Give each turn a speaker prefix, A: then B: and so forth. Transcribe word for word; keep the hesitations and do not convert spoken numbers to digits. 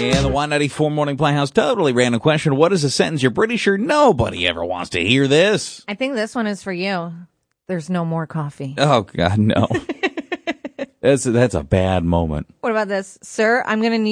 A: Yeah, the Y ninety-four Morning Playhouse. Totally random question. What is a sentence you're pretty sure nobody ever wants to hear this?
B: I think this one is for you. There's no more coffee.
A: Oh, God, no. that's, that's a bad moment.
B: What about this? Sir, I'm going to need